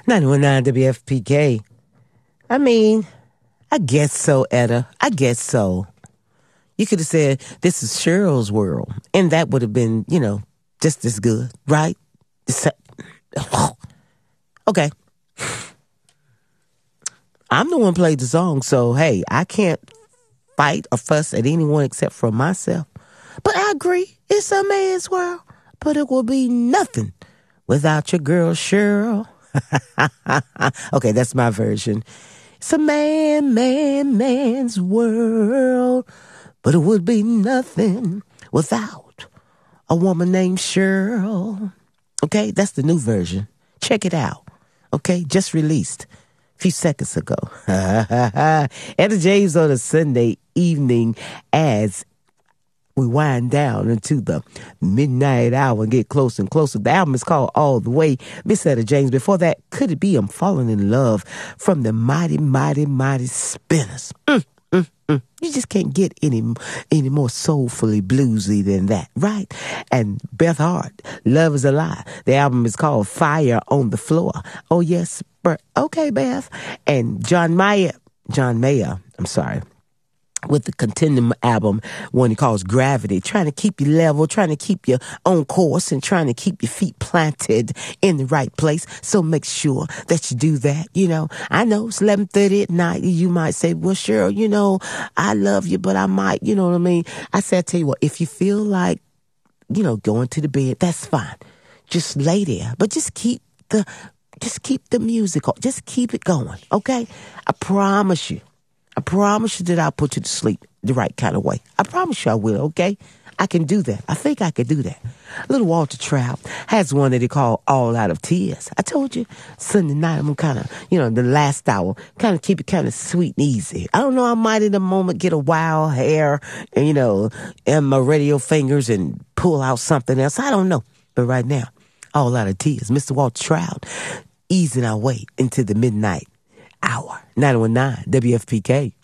919 WFPK. I mean, I guess so, Etta. I guess so. You could have said, this is Cheryl's world. And that would have been, just as good, right? Okay. I'm the one who played the song, so hey, I can't fight or fuss at anyone except for myself. But I agree, it's a man's world. But it will be nothing without your girl, Cheryl. Okay, that's my version. It's a man's world. But it would be nothing without a woman named Cheryl. Okay, that's the new version. Check it out. Okay, just released a few seconds ago. Etta James on a Sunday evening as we wind down into the midnight hour and get closer and closer. The album is called All the Way. Miss Etta James. Before that, Could It Be I'm Falling in Love from the Mighty, Mighty, Mighty Spinners. You just can't get any more soulfully bluesy than that, right? And Beth Hart, Love Is a Lie. The album is called Fire on the Floor. Oh, yes. Okay, Beth. And John Mayer, with the Continuum album, one he calls Gravity, trying to keep you level, trying to keep you on course, and trying to keep your feet planted in the right place. So make sure that you do that. I know it's 11:30 at night. You might say, well, Cheryl, I love you, but I might, you know what I mean? I tell you what, if you feel like, going to the bed, that's fine. Just lay there, but just keep the music on. Just keep it going, okay? I promise you that I'll put you to sleep the right kind of way. I promise you I will, okay? I can do that. I think I can do that. Little Walter Trout has one that he called All Out of Tears. I told you, Sunday night, I'm kind of, the last hour, kind of keep it kind of sweet and easy. I don't know, I might in a moment get a wild hair and, and my radio fingers and pull out something else. I don't know. But right now, All Out of Tears. Mr. Walter Trout, easing our way into the midnight hour. 919 WFPK.